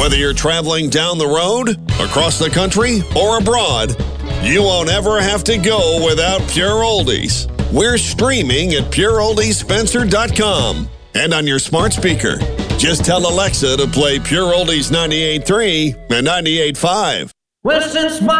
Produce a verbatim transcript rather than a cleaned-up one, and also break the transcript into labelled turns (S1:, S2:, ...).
S1: Whether you're traveling down the road, across the country, or abroad, you won't ever have to go without Pure Oldies. We're streaming at pure oldies spencer dot com and on your smart speaker. Just tell Alexa to play Pure Oldies ninety-eight point three and ninety-eight point five.
S2: Well, since my